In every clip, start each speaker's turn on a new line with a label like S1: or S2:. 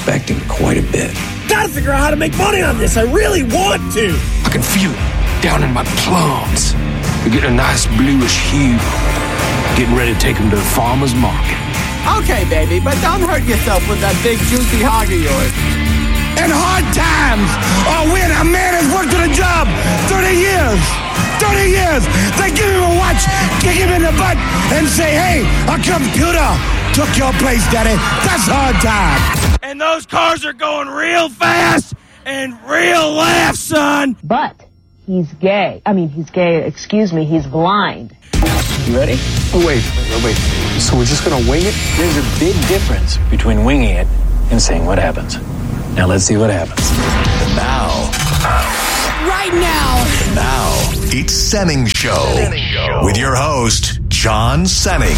S1: expecting quite a bit.
S2: Gotta figure out how to make money on this. I really want to.
S1: I can feel it down in my plums. They're getting a nice bluish hue. Getting ready to take them to the farmer's market.
S3: Okay, baby, but don't hurt yourself with that big juicy hog of yours.
S4: In hard times, or when a man has worked at a job 30 years, they give him a watch, kick him in the butt, and say, hey, a computer took your place, daddy. That's hard time.
S2: And those cars are going real fast and real left, son.
S5: But he's gay. He's blind.
S1: You ready? Oh, wait. So we're just going to wing it? There's a big difference between winging it and seeing what happens. Now let's see what happens.
S6: And now.
S3: Right now.
S6: It's Senning Show. With your host, John Senning.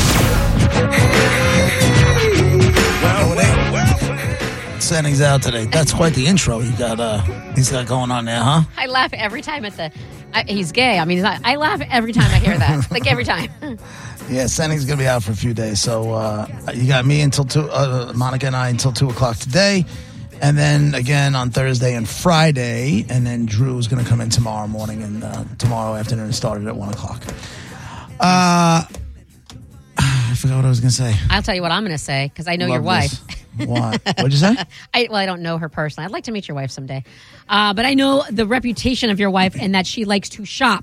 S7: Senning's out today. That's quite the intro he's got going on there, huh?
S8: I laugh every time he's gay. I mean, I laugh every time I hear that. Like every time.
S7: Yeah, Senning's going to be out for a few days. So you got me until Monica and I until 2 o'clock today. And then again on Thursday and Friday. And then Drew's going to come in tomorrow morning and tomorrow afternoon started at 1 o'clock. I forgot what I was going to say.
S8: I'll tell you what I'm going to say because I know your wife.
S7: What? What'd you say?
S8: I don't know her personally. I'd like to meet your wife someday. But I know the reputation of your wife and that she likes to shop.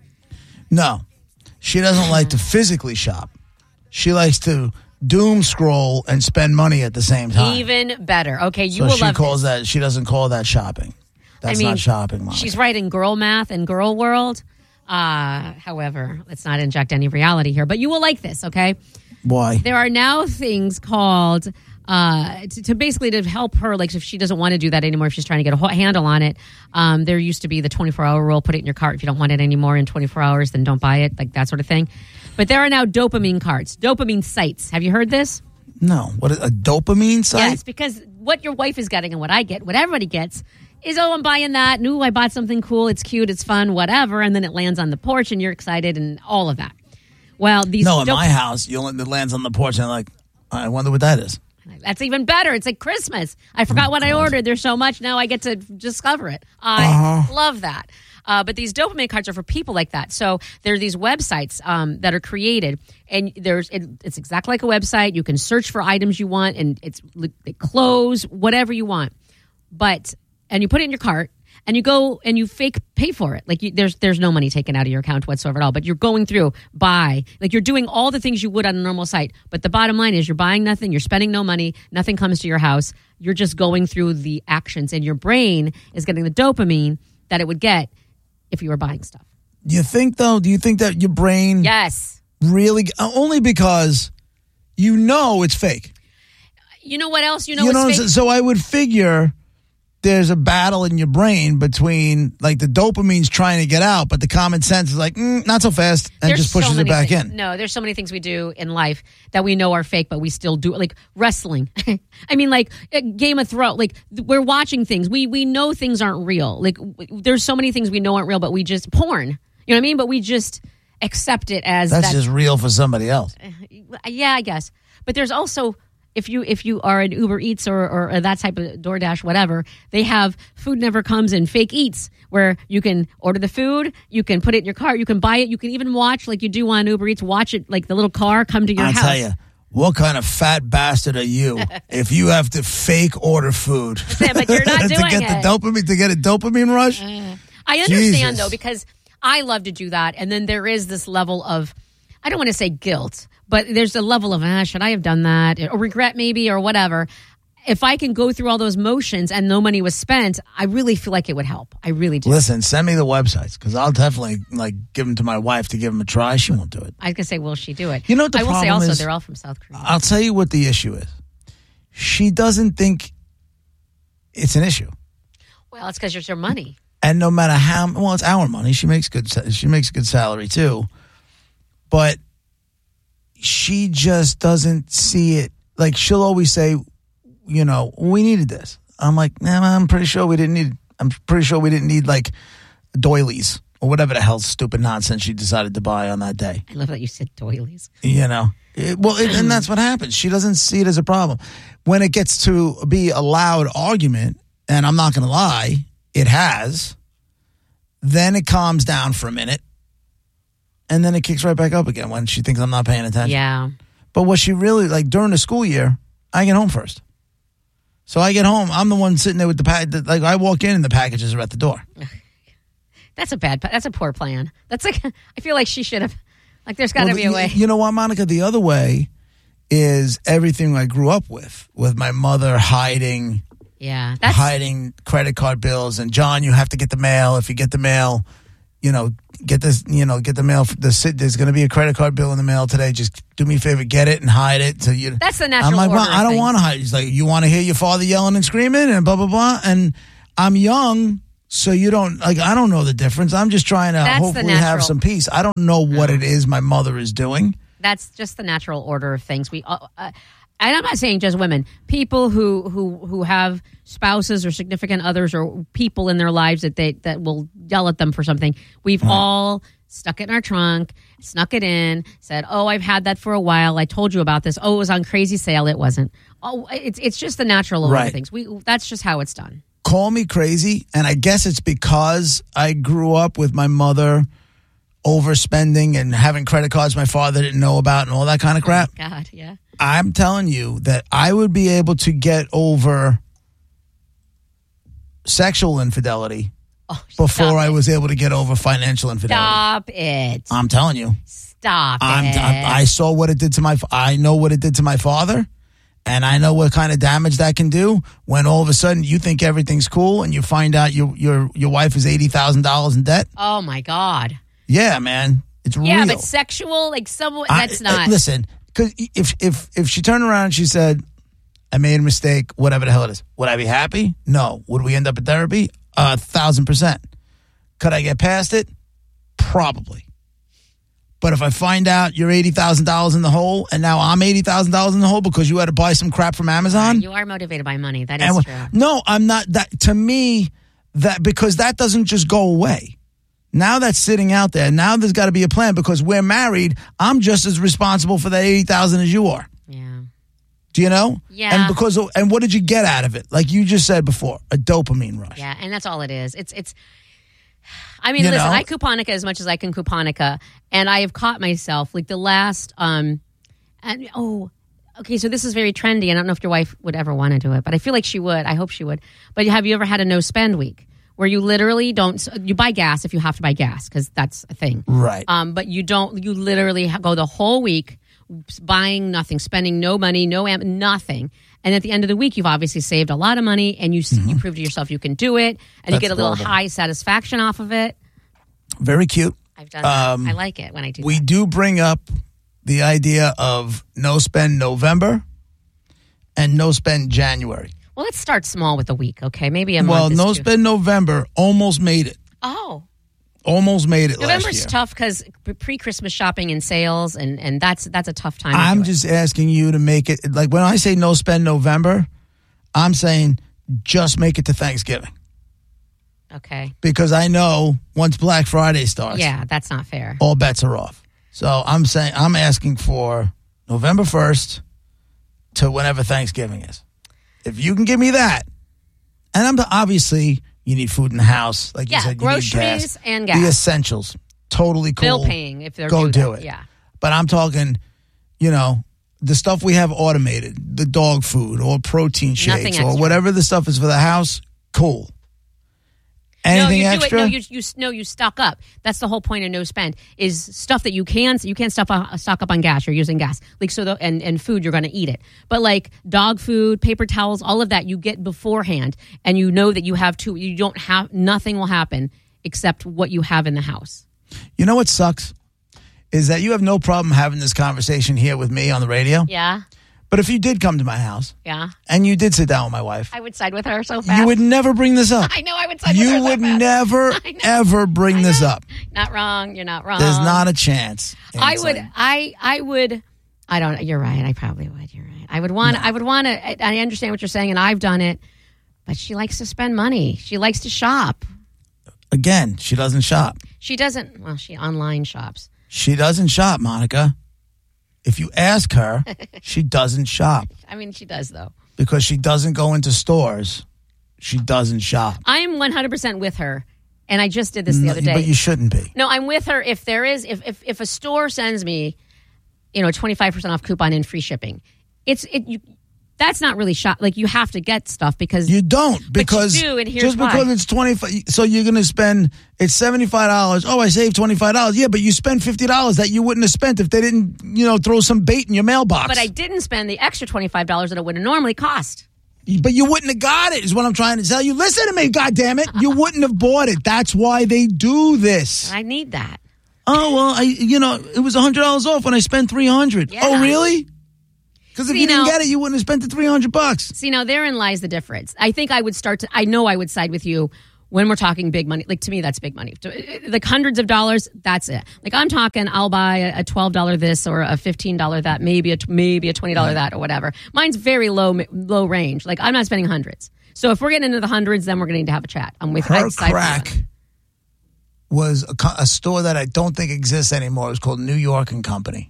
S7: No. She doesn't like to physically shop. She likes to doom scroll and spend money at the same time.
S8: Even better. Okay, you
S7: so
S8: will
S7: she
S8: love
S7: calls
S8: this.
S7: that. She doesn't call that shopping. That's not shopping, Monica.
S8: She's right in girl math and girl world. However, let's not inject any reality here. But you will like this, okay?
S7: Why?
S8: There are now things called to basically to help her, like if she doesn't want to do that anymore, if she's trying to get a handle on it. There used to be the 24-hour rule: put it in your cart. If you don't want it anymore in 24 hours, then don't buy it, like that sort of thing. But there are now dopamine carts, dopamine sites. Have you heard this?
S7: No. What, a dopamine site?
S8: Yes, because what your wife is getting and what I get, what everybody gets, is, I'm buying that. Ooh, I bought something cool. It's cute. It's fun, whatever. And then it lands on the porch and you're excited and all of that. Well, these
S7: in my house, it lands on the porch and I'm like, I wonder what that is.
S8: That's even better. It's like Christmas. I forgot what I ordered. There's so much. Now I get to discover it. I love that. But these dopamine cards are for people like that. So there are these websites that are created, and it's exactly like a website. You can search for items you want, and it's clothes, whatever you want. And you put it in your cart, and you go and you fake pay for it. Like there's no money taken out of your account whatsoever at all. But you're going through, buy, like you're doing all the things you would on a normal site. But the bottom line is you're buying nothing, you're spending no money, nothing comes to your house. You're just going through the actions, and your brain is getting the dopamine that it would get if you were buying stuff.
S7: Do you think that your brain really, only because it's fake?
S8: You know what else? It's fake?
S7: So I would figure there's a battle in your brain between like the dopamine's trying to get out, but the common sense is like, not so fast, and just pushes it back in.
S8: No, there's so many things we do in life that we know are fake, but we still do, like wrestling. I mean, like Game of Thrones, like we're watching things. We know things aren't real. Like there's so many things we know aren't real, but we just, porn, you know what I mean? But we just accept it as
S7: that's just real for somebody else.
S8: Yeah, I guess. But there's also, if you are an Uber Eats or that type of DoorDash, whatever, they have food never comes in fake eats where you can order the food, you can put it in your cart, you can buy it, you can even watch like you do on Uber Eats, watch it like the little car come to your house.
S7: I'll tell you, what kind of fat bastard are you if you have to fake order food?
S8: Yeah, but you're not doing
S7: to get a dopamine rush?
S8: I understand though, because I love to do that, and then there is this level of, I don't want to say guilt, but there's a level of, should I have done that? Or regret maybe, or whatever. If I can go through all those motions and no money was spent, I really feel like it would help. I really do.
S7: Listen, send me the websites, because I'll definitely give them to my wife to give them a try. She won't do it.
S8: I was going to say, will she do it?
S7: You know what the
S8: I will
S7: problem
S8: say also,
S7: is?
S8: they're all from South Korea.
S7: I'll tell you what the issue is. She doesn't think it's an issue.
S8: Well, it's because it's your money.
S7: And no matter it's our money. She makes good salary too. But she just doesn't see it. Like, she'll always say, we needed this. I'm like, I'm pretty sure we didn't need like doilies or whatever the hell stupid nonsense she decided to buy on that day.
S8: I love that you said doilies.
S7: You know, and that's what happens. She doesn't see it as a problem. When it gets to be a loud argument, and I'm not going to lie, it has, then it calms down for a minute, and then it kicks right back up again when she thinks I'm not paying attention.
S8: Yeah.
S7: But what she really, like during the school year, I get home first. So I get home, I'm the one sitting there with the package. Like I walk in and the packages are at the door.
S8: That's a poor plan. That's like, I feel like she should have, like there's got to be a way.
S7: You know what, Monica? The other way is everything I grew up with my mother hiding credit card bills. And John, you have to get the mail. If you get the mail, get the mail. There's going to be a credit card bill in the mail today. Just do me a favor, get it and hide it. So
S8: that's the natural
S7: I'm like,
S8: order
S7: well, I don't want to hide. He's like, you want to hear your father yelling and screaming and blah, blah, blah. And I'm young, so you don't, like, I don't know the difference. I'm just trying to hopefully have some peace. I don't know what it is my mother is doing.
S8: That's just the natural order of things. And I'm not saying just women. People who have spouses or significant others or people in their lives that will yell at them for something. We've all stuck it in our trunk, snuck it in, said, "Oh, I've had that for a while. I told you about this. Oh, it was on crazy sale. It wasn't." Oh, it's just the natural order of things. That's just how it's done.
S7: Call me crazy, and I guess it's because I grew up with my mother overspending and having credit cards my father didn't know about and all that kind of crap.
S8: Oh, God, yeah.
S7: I'm telling you that I would be able to get over sexual infidelity before I was able to get over financial infidelity.
S8: Stop it.
S7: I'm telling you.
S8: Stop it.
S7: I saw what it did to I know what it did to my father, and I know what kind of damage that can do when all of a sudden you think everything's cool and you find out your wife is $80,000 in debt.
S8: Oh, my God.
S7: Yeah, man. It's real.
S8: Yeah, but sexual, like someone, that's not.
S7: Listen, because if she turned around and she said, I made a mistake, whatever the hell it is, would I be happy? No. Would we end up in therapy? 1,000%. Could I get past it? Probably. But if I find out you're $80,000 in the hole and now I'm $80,000 in the hole because you had to buy some crap from Amazon.
S8: You are motivated by money. That is true.
S7: No, I'm not. That to me, because that doesn't just go away. Now that's sitting out there. Now there's got to be a plan because we're married. I'm just as responsible for that $80,000 as you are.
S8: Yeah.
S7: Do you know?
S8: Yeah.
S7: And what did you get out of it? Like you just said before, a dopamine rush.
S8: Yeah, and that's all it is. It's. I mean, listen, I couponica as much as I can couponica, and I have caught myself like the last. Okay, so this is very trendy. I don't know if your wife would ever want to do it, but I feel like she would. I hope she would. But have you ever had a no spend week? Where you literally you buy gas if you have to buy gas because that's a thing.
S7: Right.
S8: But you literally go the whole week buying nothing, spending no money, nothing. And at the end of the week, you've obviously saved a lot of money and you prove to yourself you can do it and you get a little high satisfaction off of it.
S7: Very cute.
S8: I've done that. I like it when I do that.
S7: We do bring up the idea of no spend November and no spend January.
S8: Well, let's start small with a week, okay? Maybe a month.
S7: Well, no spend November almost made it.
S8: Oh.
S7: Almost made it last year.
S8: November's tough because pre-Christmas shopping and sales, and that's a tough time.
S7: I'm just asking you to make it, like when I say no spend November, I'm saying just make it to Thanksgiving.
S8: Okay.
S7: Because I know once Black Friday starts.
S8: Yeah, that's not fair.
S7: All bets are off. So I'm asking for November 1st to whenever Thanksgiving is. If you can give me that, and obviously you need food in the house, like you said,
S8: groceries
S7: you need gas.
S8: And gas,
S7: the essentials, totally cool.
S8: Bill paying if they're
S7: go do it.
S8: Yeah,
S7: but I'm talking, the stuff we have automated, the dog food or protein shakes or whatever the stuff is for the house. Cool. Anything extra?
S8: You stock up. That's the whole point of no spend is stuff that you can't stock up on gas. You're using gas, like and food you're going to eat it. But like dog food, paper towels, all of that you get beforehand, and you know that you have to. You don't have nothing will happen except what you have in the house.
S7: You know what sucks is that you have no problem having this conversation here with me on the radio.
S8: Yeah.
S7: But if you did come to my house, and you did sit down with my wife,
S8: I would side with her so fast.
S7: You would never bring this up.
S8: I know I would side with her so fast.
S7: You would never, ever bring this up.
S8: Not wrong. You're not wrong.
S7: There's not a chance.
S8: I would. I don't. You're right. I probably would. You're right. I would want to. I understand what you're saying, and I've done it. But she likes to spend money. She likes to shop.
S7: Again, she doesn't shop.
S8: She doesn't. Well, she online shops.
S7: She doesn't shop, Monica. If you ask her, she doesn't shop.
S8: I mean, she does though.
S7: Because she doesn't go into stores. She doesn't shop.
S8: I'm 100% with her. And I just did this the other day.
S7: But you shouldn't be.
S8: No, I'm with her if there is, if a store sends me, 25% off coupon and free shipping, that's not really shop. Like, you have to get stuff because
S7: you don't, because
S8: but you do, and here's
S7: just because
S8: why.
S7: it's 25, so you're going to spend, it's $75. Oh, I saved $25. Yeah, but you spend $50 that you wouldn't have spent if they didn't, throw some bait in your mailbox.
S8: But I didn't spend the extra $25 that it would have normally cost.
S7: But you wouldn't have got it, is what I'm trying to tell you. Listen to me, goddammit. You wouldn't have bought it. That's why they do this.
S8: I need that.
S7: Oh, well, it was $100 off when I spent $300.
S8: Yeah.
S7: Oh, really? Because if you didn't get it, you wouldn't have spent the $300.
S8: See, now therein lies the difference. I think I would I know I would side with you when we're talking big money. Like, to me, that's big money. Like hundreds of dollars, that's it. Like, I'm talking, I'll buy a $12 this or a $15 that, maybe a $20 that or whatever. Mine's very low range. Like, I'm not spending hundreds. So if we're getting into the hundreds, then we're going to need to have a chat. I'm with
S7: Her Crack was a store that I don't think exists anymore. It was called New York and Company.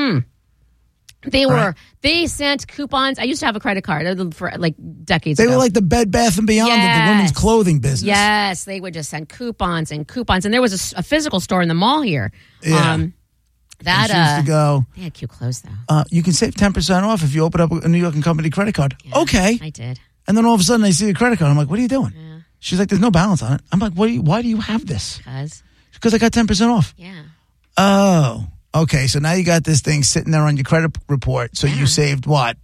S8: They sent coupons. I used to have a credit card for like decades
S7: ago.
S8: They
S7: were like the Bed Bath & Beyond of the women's clothing business.
S8: Yes, they would just send coupons. And there was a physical store in the mall here.
S7: Yeah.
S8: Used
S7: to go.
S8: They had cute clothes though.
S7: You can save 10% off if you open up a New York and Company credit card.
S8: Yeah,
S7: okay.
S8: I did.
S7: And then all of a sudden I see a credit card. I'm like, what are you doing?
S8: Yeah.
S7: She's like, there's no balance on it. I'm like, why do you have this? Because I got 10% off.
S8: Yeah.
S7: Oh. Okay, so now you got this thing sitting there on your credit report. So you saved what?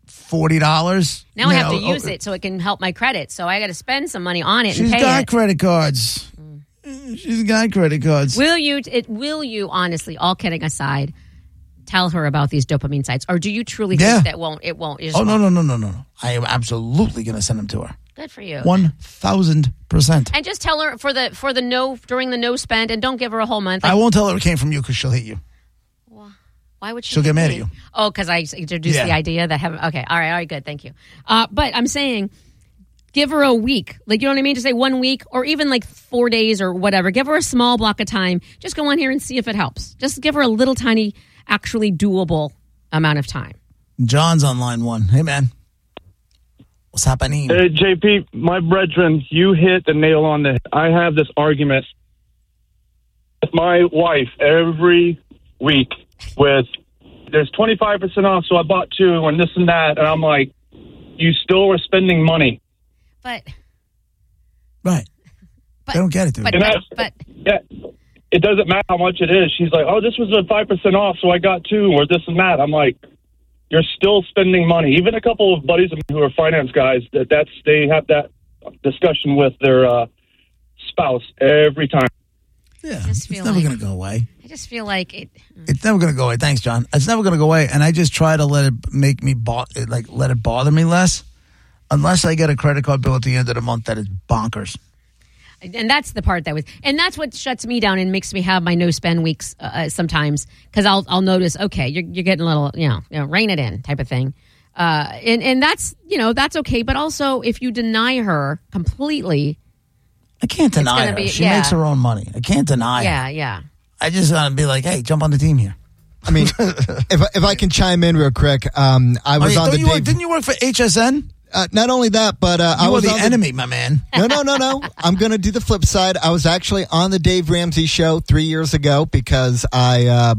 S7: $40?
S8: Now I have to use it so it can help my credit. So I got to spend some money on it and pay it.
S7: She's got credit cards. She's got credit cards.
S8: Will you honestly, all kidding aside, tell her about these dopamine sites, or do you truly think that it won't?
S7: No. I am absolutely going to send them to her.
S8: Good for you.
S7: 1,000%.
S8: And just tell her for the no during the no spend, and don't give her a whole month.
S7: I won't tell her it came from you because she'll hate you.
S8: Why would she?
S7: She'll get mad at you.
S8: Oh, because I introduced the idea that okay, all right, good, thank you. But I'm saying, give her a week. Like, you know what I mean? Just say 1 week or even like 4 days or whatever. Give her a small block of time. Just go on here and see if it helps. Just give her a little tiny, actually doable amount of time.
S7: John's on line one. Hey, man. What's happening?
S9: Hey, JP, my brethren, you hit the nail on the head. I have this argument with my wife every week with, there's 25% off, so I bought two and this and that. And I'm like, you still are spending money.
S8: But
S7: they don't get it, dude.
S8: But
S9: yeah, it doesn't matter how much it is. She's like, oh, this was a 5% off, so I got two, or this and that. I'm like, you're still spending money. Even a couple of buddies of mine who are finance guys, they have that discussion with their spouse every time.
S7: Yeah, it's never going to go away.
S8: I just feel like
S7: it's never going to go away. Thanks, John. It's never going to go away, and I just try to let it let it bother me less, unless I get a credit card bill at the end of the month that is bonkers.
S8: And that's the part and that's what shuts me down and makes me have my no spend weeks sometimes, because I'll notice, okay, you're getting a little, rein it in type of thing. And that's, that's okay. But also, if you deny her completely,
S7: I can't deny her. She makes her own money. I can't deny her.
S8: Yeah.
S7: I just want to be like, hey, jump on the team here.
S10: I mean, if I can chime in real quick, I was on the Dave.
S7: Didn't you work for HSN?
S10: Not only that, but I was
S7: the enemy, my man.
S10: No. I'm going to do the flip side. I was actually on the Dave Ramsey show 3 years ago because I,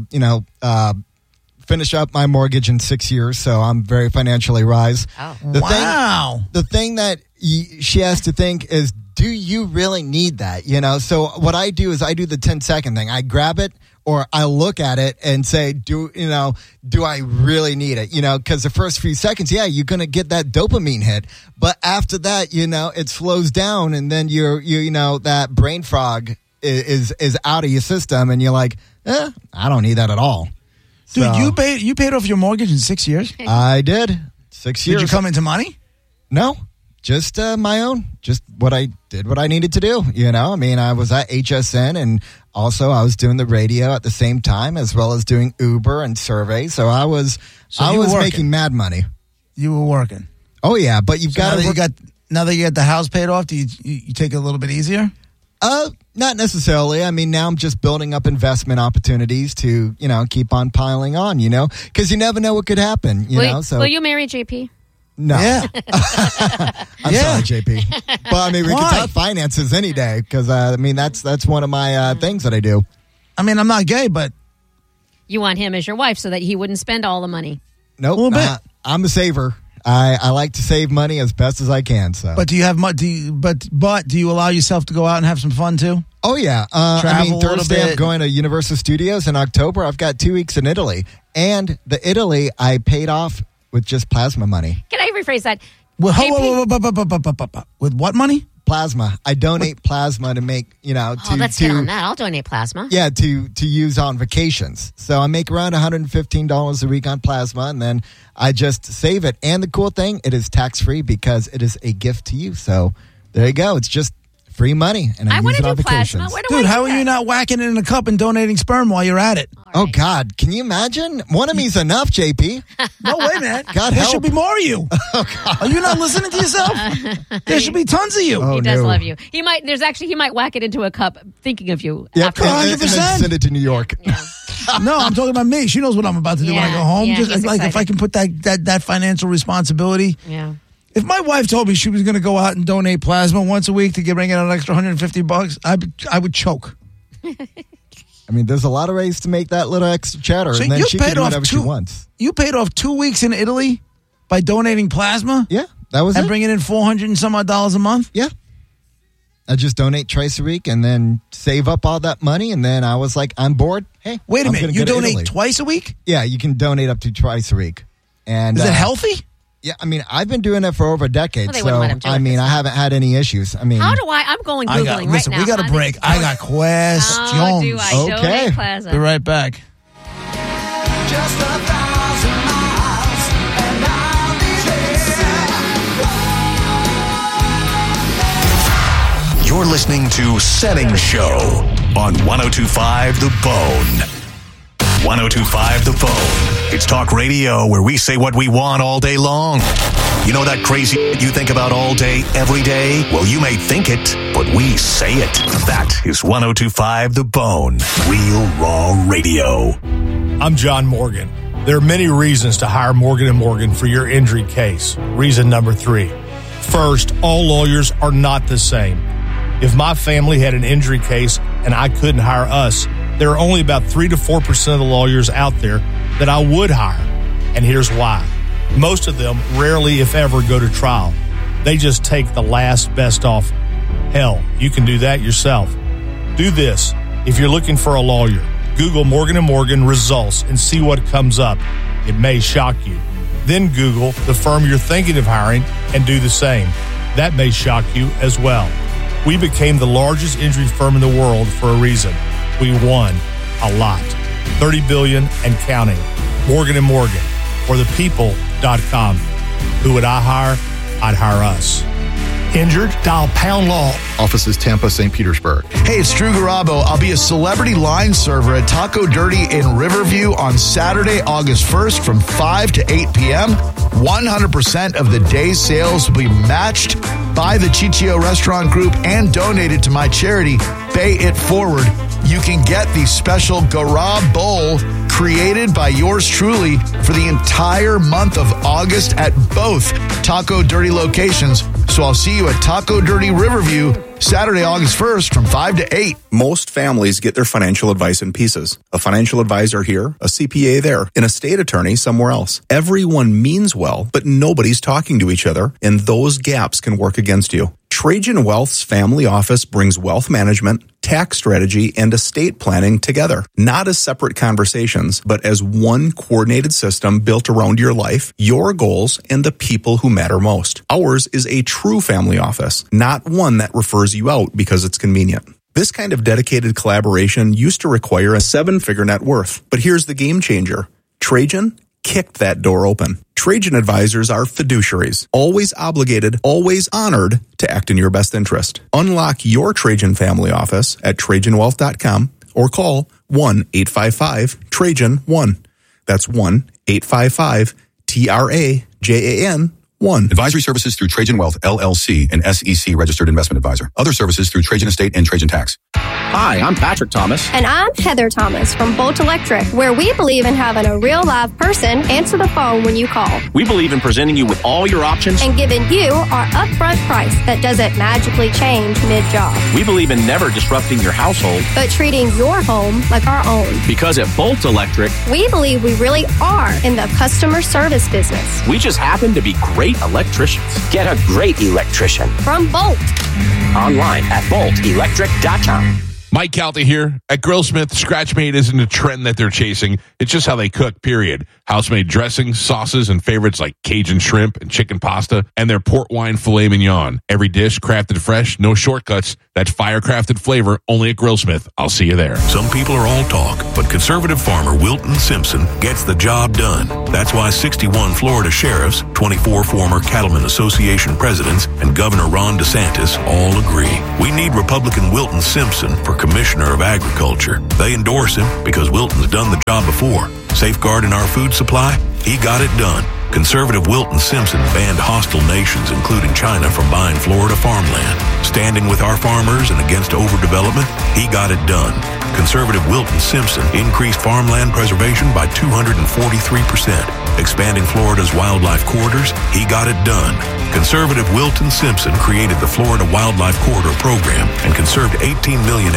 S10: finished up my mortgage in 6 years, so I'm very financially wise.
S8: Oh.
S10: The thing that she has to think is, do you really need that? So what I do is I do the 10-second thing. I grab it or I look at it and say, do I really need it? Because the first few seconds, you're going to get that dopamine hit. But after that, it slows down and then that brain fog is out of your system and you're like, I don't need that at all.
S7: Dude,
S10: So,
S7: you paid off your mortgage in 6 years?
S10: I did. 6 years.
S7: Did you come into money?
S10: No. Just my own, just what I needed to do. I mean, I was at HSN and also I was doing the radio at the same time as well as doing Uber and survey. So I was making mad money.
S7: You were working.
S10: Oh yeah, but you've got
S7: now that you got the house paid off, do you take it a little bit easier?
S10: Not necessarily. I mean, now I'm just building up investment opportunities to, keep on piling on, because you never know what could happen, So
S8: will you marry JP?
S10: No.
S7: Yeah.
S10: I'm sorry, JP. But I mean, we can talk finances any day because that's one of my things that I do.
S7: I mean, I'm not gay, but
S8: you want him as your wife so that he wouldn't spend all the money.
S10: Nope.
S7: A little bit.
S10: I'm a saver. I like to save money as best as I can. So,
S7: but do you have but do you allow yourself to go out and have some fun too?
S10: Oh yeah.
S7: Travel
S10: Thursday I'm going to Universal Studios in October. I've got 2 weeks in Italy, and the Italy I paid off with just plasma money.
S8: Can I rephrase that?
S7: With what money?
S10: Plasma. I donate plasma to make,
S8: let's get on that. I'll donate plasma.
S10: Yeah, to use on vacations. So I make around $115 a week on plasma, and then I just save it. And the cool thing, it is tax-free because it is a gift to you. So there you go. It's just free money, and I use it on vacations.
S7: Dude, how are you not whacking it in a cup and donating sperm while you're at it?
S8: Right.
S10: Oh, God. Can you imagine? One of me's enough, JP.
S7: No way, man.
S10: God
S7: there
S10: help.
S7: should be more of you. Oh, God. Are you not listening to yourself? There should be tons of you.
S10: Oh,
S8: he does love you. He might whack it into a cup thinking of you.
S10: Yep,
S8: After.
S10: and then send it to New York.
S8: Yeah.
S7: No, I'm talking about me. She knows what I'm about to do when I go home.
S8: Yeah,
S7: Just
S8: he's
S7: like if
S8: excited.
S7: I can put that financial responsibility.
S8: Yeah.
S7: If my wife told me she was going to go out and donate plasma once a week to bring in an extra $150, I would choke.
S10: I mean, there's a lot of ways to make that little extra cheddar,
S7: So
S10: and then
S7: you
S10: she can
S7: paid
S10: do
S7: off
S10: whatever she wants.
S7: You paid off 2 weeks in Italy by donating plasma?
S10: Yeah, that was
S7: and
S10: it.
S7: bringing in $400 and some odd a month?
S10: Yeah. I just donate twice a week and then save up all that money, and then I was like, I'm bored. Hey,
S7: Wait a minute. You
S10: go to
S7: donate
S10: Italy.
S7: twice a week?
S10: Yeah, you can donate up to twice a week. And
S7: Is it healthy?
S10: Yeah, I mean, I've been doing it for over a decade,
S8: Well, they wouldn't let him do
S10: I
S8: it
S10: mean,
S8: this
S10: I haven't had any issues. I mean,
S8: I'm going Googling right now.
S7: We got a break. I got questions.
S8: How do I
S10: Okay.
S8: donate plasma?
S7: Be right back.
S11: Just 1,000 miles and I'll be there.
S6: You're listening to Setting Show on 102.5 The Bone. 102.5 The Bone. It's talk radio where we say what we want all day long. You know that crazy you think about all day, every day? Well, you may think it, but we say it. That is 102.5 The Bone. Real Raw Radio.
S12: I'm John Morgan. There are many reasons to hire Morgan & Morgan for your injury case. Reason number 3. First, all lawyers are not the same. If my family had an injury case and I couldn't hire us, there are only about 3 to 4% of the lawyers out there that I would hire. And here's why. Most of them rarely, if ever, go to trial. They just take the last best offer. Hell, you can do that yourself. Do this. If you're looking for a lawyer, Google Morgan & Morgan results and see what comes up. It may shock you. Then Google the firm you're thinking of hiring and do the same. That may shock you as well. We became the largest injury firm in the world for a reason. We won a lot. $30 billion and counting. Morgan & Morgan, or thepeople.com. Who would I hire? I'd hire us.
S13: Injured? Dial Pound Law.
S14: Offices Tampa, St. Petersburg.
S13: Hey, it's Drew Garabo. I'll be a celebrity line server at Taco Dirty in Riverview on Saturday, August 1st from 5 to 8 p.m. 100% of the day's sales will be matched by the Chichio Restaurant Group and donated to my charity, Pay It Forward. You can get the special Garab Bowl created by yours truly for the entire month of August at both Taco Dirty locations. So I'll see you at Taco Dirty Riverview Saturday, August 1st from 5 to 8.
S15: Most families get their financial advice in pieces. A financial advisor here, a CPA there, an estate attorney somewhere else. Everyone means well, but nobody's talking to each other, and those gaps can work against you. Trajan Wealth's family office brings wealth management, tax strategy, and estate planning together, not as separate conversations, but as one coordinated system built around your life, your goals, and the people who matter most. Ours is a true family office, not one that refers you out because it's convenient. This kind of dedicated collaboration used to require a 7-figure net worth, but here's the game changer. Trajan kicked that door open. Trajan advisors are fiduciaries, always obligated, always honored to act in your best interest. Unlock your Trajan family office at TrajanWealth.com or call 1-855-TRAJAN-1. That's 1-855-TRAJAN-1. 1.
S14: Advisory services through Trajan Wealth, LLC, an SEC registered investment advisor. Other services through Trajan Estate and Trajan Tax.
S16: Hi, I'm Patrick Thomas.
S17: And I'm Heather Thomas from Bolt Electric, where we believe in having a real live person answer the phone when you call.
S16: We believe in presenting you with all your options
S17: and giving you our upfront price that doesn't magically change mid-job.
S16: We believe in never disrupting your household,
S17: but treating your home like our own.
S16: Because at Bolt Electric,
S17: we believe we really are in the customer service business.
S16: We just happen to be great electricians. Get a great electrician
S17: from Bolt.
S16: Online at boltelectric.com.
S18: Mike Calta here. At Grillsmith, Scratch-Made isn't a trend that they're chasing. It's just how they cook, period. House-made dressings, sauces, and favorites like Cajun shrimp and chicken pasta, and their port wine filet mignon. Every dish crafted fresh, no shortcuts. That's fire-crafted flavor only at Grillsmith. I'll see you there.
S19: Some people are all talk, but conservative farmer Wilton Simpson gets the job done. That's why 61 Florida sheriffs, 24 former Cattlemen Association presidents, and Governor Ron DeSantis all agree. We need Republican Wilton Simpson for Commissioner of Agriculture. They endorse him because Wilton's done the job before. Safeguarding our food supply, he got it done. Conservative Wilton Simpson banned hostile nations, including China, from buying Florida farmland. Standing with our farmers and against overdevelopment, he got it done. Conservative Wilton Simpson increased farmland preservation by 243%. Expanding Florida's wildlife corridors, he got it done. Conservative Wilton Simpson created the Florida Wildlife Corridor Program and conserved 18 million